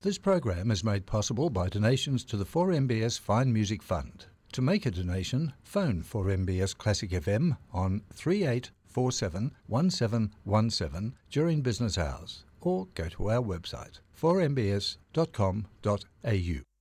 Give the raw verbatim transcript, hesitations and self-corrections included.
This program is made possible by donations to the four M B S Fine Music Fund. To make a donation, phone four M B S Classic F M on three eight four seven one seven one seven during business hours, or go to our website four m b s dot com dot a u.